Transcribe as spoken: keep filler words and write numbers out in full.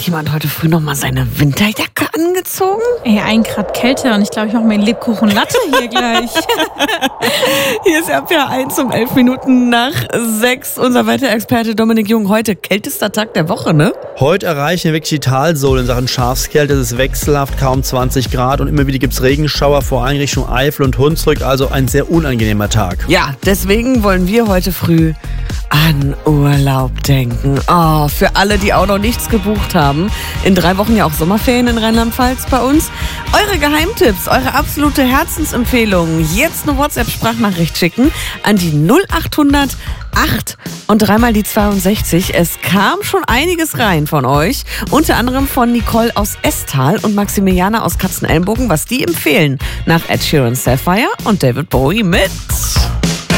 jemand heute früh noch mal seine Winterjacke angezogen? Ey, ein Grad Kälte und ich glaube, ich mache mir einen Lebkuchen Latte hier gleich. Hier ist R P R eins um elf Minuten nach sechs. Unser Wetterexperte Dominik Jung. Heute kältester Tag der Woche, ne? Heute erreichen wir wirklich die Talsohle in Sachen Schafskälte. Es ist wechselhaft, kaum zwanzig Grad und immer wieder gibt es Regenschauer, vor allem Richtung Eifel und Hunsrück. Also ein sehr unangenehmer Tag. Ja, deswegen wollen wir heute früh an Urlaub denken. Oh, für alle, die auch noch nichts gebucht haben. In drei Wochen ja auch Sommerferien in Rheinland-Pfalz bei uns. Eure Geheimtipps, eure absolute Herzensempfehlungen. Jetzt eine WhatsApp-Sprachnachricht schicken an die null achthundert acht und dreimal die zweiundsechzig. Es kam schon einiges rein von euch. Unter anderem von Nicole aus Estal und Maximiliana aus Katzenelnbogen, was die empfehlen nach Ed Sheeran, Sapphire und David Bowie mit